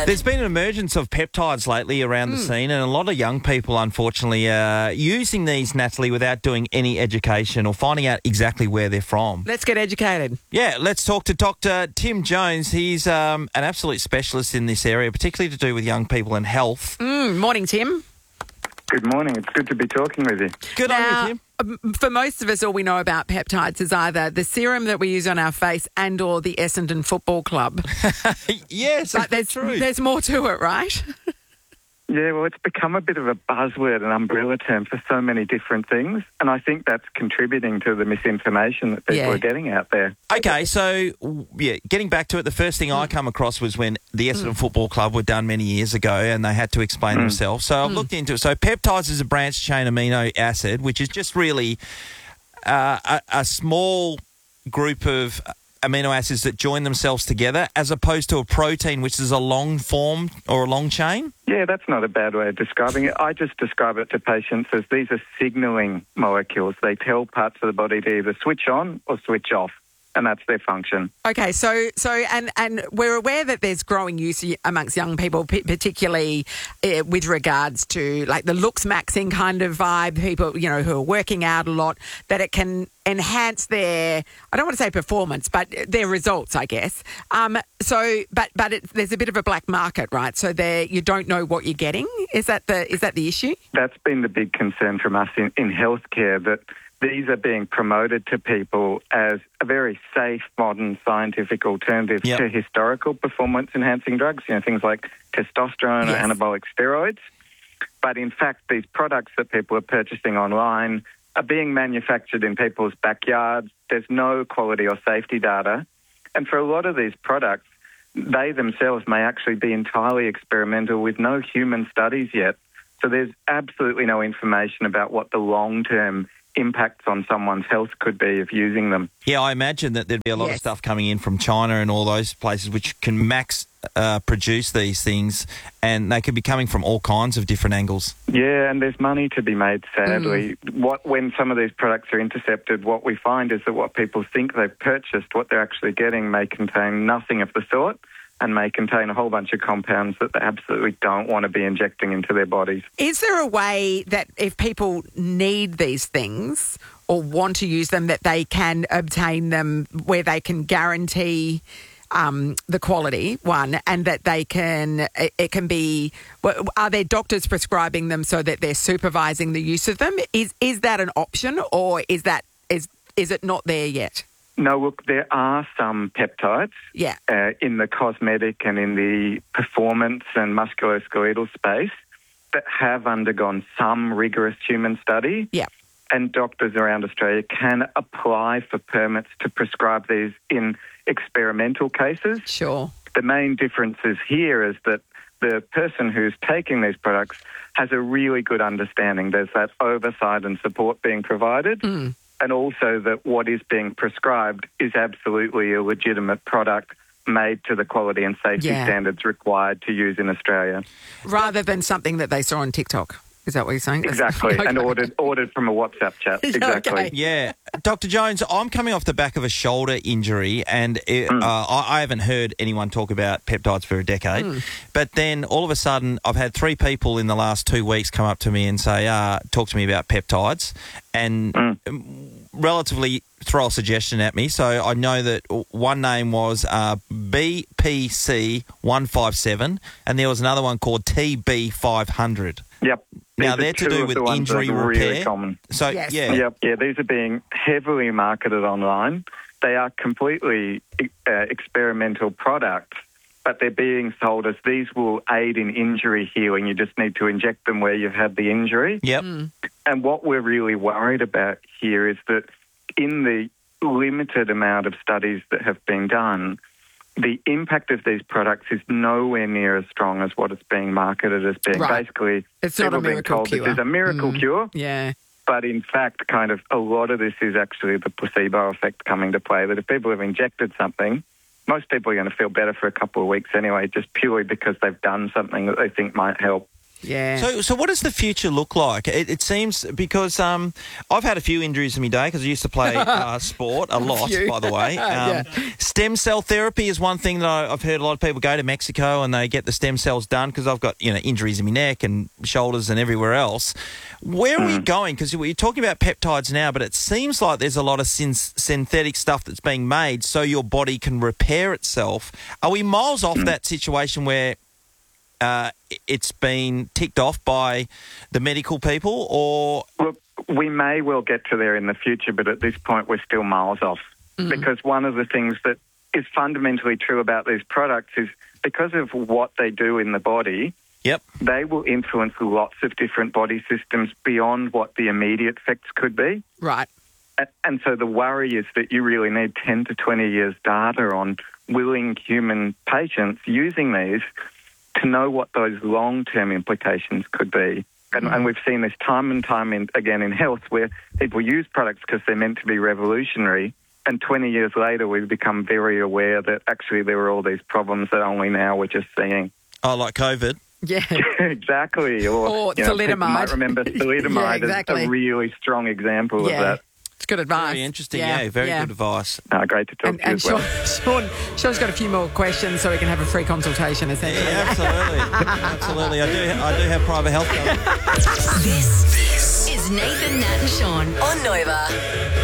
There's been an emergence of peptides lately around the scene, and a lot of young people, unfortunately, are using these, Natalie, without doing any education or finding out exactly where they're from. Let's get educated. Yeah, let's talk to Dr. Tim Jones. He's an absolute specialist in this area, particularly to do with young people and health. Morning, Tim. Good morning. It's good to be talking with you. Good on you, Tim. For most of us, all we know about peptides is either the serum that we use on our face and or the Essendon Football Club. Yes, But that's true. there's more to it, right? Yeah, well, it's become a bit of a buzzword, an umbrella term for so many different things, and I think that's contributing to the misinformation that people are getting out there. Okay, so, getting back to it, the first thing I come across was when the Essendon Football Club were done many years ago and they had to explain themselves. So I've looked into it. So peptides is a branched-chain amino acid, which is just really a small group of amino acids that join themselves together, as opposed to a protein, which is a long form or a long chain? Yeah, that's not a bad way of describing it. I just describe it to patients as these are signalling molecules. They tell parts of the body to either switch on or switch off, and that's their function. Okay, so and we're aware that there's growing use amongst young people, particularly with regards to like the looks maxing kind of vibe, people, who are working out a lot, that it can enhance their, I don't want to say performance, but their results, I guess. There's a bit of a black market, right? So you don't know what you're getting. Is that the issue? That's been the big concern from us in healthcare, that these are being promoted to people as a very safe, modern, scientific alternative to historical performance-enhancing drugs, things like testosterone or anabolic steroids. But in fact, these products that people are purchasing online are being manufactured in people's backyards. There's no quality or safety data. And for a lot of these products, they themselves may actually be entirely experimental with no human studies yet. So there's absolutely no information about what the long-term impacts on someone's health could be of using them. Yeah, I imagine that there'd be a lot of stuff coming in from China and all those places which can max produce these things, and they could be coming from all kinds of different angles. Yeah, and there's money to be made, sadly. When some of these products are intercepted, what we find is that what people think they've purchased, what they're actually getting, may contain nothing of the sort, and may contain a whole bunch of compounds that they absolutely don't want to be injecting into their bodies. Is there a way that if people need these things or want to use them, that they can obtain them where they can guarantee the quality, one, and that it can be, are there doctors prescribing them so that they're supervising the use of them? Is that an option, or is it not there yet? No, look, there are some peptides in the cosmetic and in the performance and musculoskeletal space that have undergone some rigorous human study. Yeah. And doctors around Australia can apply for permits to prescribe these in experimental cases. Sure. The main difference is here is that the person who's taking these products has a really good understanding. There's that oversight and support being provided. And also that what is being prescribed is absolutely a legitimate product made to the quality and safety standards required to use in Australia. Rather than something that they saw on TikTok. Is that what you're saying? Exactly, okay. And ordered from a WhatsApp chat. Exactly. Okay. Yeah. Dr. Jones, I'm coming off the back of a shoulder injury, and I haven't heard anyone talk about peptides for a decade. But then all of a sudden, I've had 3 people in the last 2 weeks come up to me and say, talk to me about peptides, and relatively throw a suggestion at me. So I know that one name was BPC157, and there was another one called TB500. Yep. Now, they're to do with injury repair. Really common. So, Yeah, these are being heavily marketed online. They are completely experimental products, but they're being sold as these will aid in injury healing. You just need to inject them where you've had the injury. Yep. And what we're really worried about here is that in the limited amount of studies that have been done, the impact of these products is nowhere near as strong as what it's being marketed as being. Right. Basically, it's not a miracle cure. This is a miracle cure. Yeah. But in fact, kind of a lot of this is actually the placebo effect coming to play, that if people have injected something, most people are going to feel better for a couple of weeks anyway, just purely because they've done something that they think might help. Yeah. So what does the future look like? It seems, because I've had a few injuries in my day because I used to play sport a lot, by the way. Stem cell therapy is one thing that I've heard a lot of people go to Mexico and they get the stem cells done because I've got injuries in my neck and shoulders and everywhere else. Where are we going? Because we're talking about peptides now, but it seems like there's a lot of synthetic stuff that's being made so your body can repair itself. Are we miles off that situation where it's been ticked off by the medical people, or...? Look, we may well get to there in the future, but at this point we're still miles off. Because one of the things that is fundamentally true about these products is because of what they do in the body, they will influence lots of different body systems beyond what the immediate effects could be. Right. And so the worry is that you really need 10 to 20 years data on willing human patients using these to know what those long-term implications could be. And we've seen this time and time again in health where people use products because they're meant to be revolutionary, and 20 years later we've become very aware that actually there were all these problems that only now we're just seeing. Oh, like COVID? Yeah. Exactly. Or thalidomide. You might remember thalidomide as a really strong example of that. It's good advice. Very interesting, very good advice. Great to talk to you as well. Sean's got a few more questions so we can have a free consultation, essentially. Yeah, absolutely. Absolutely. I do have private health cover. This is Nathan, Nat and Sean on Nova.